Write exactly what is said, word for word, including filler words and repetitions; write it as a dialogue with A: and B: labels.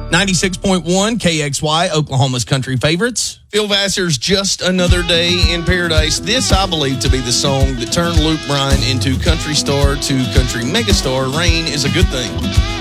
A: ninety-six point one K X Y, Oklahoma's country favorites. Phil Vassar's Just Another Day in Paradise. This, I believe, to be the song that turned Luke Bryan into country star to country megastar. Rain is a good thing.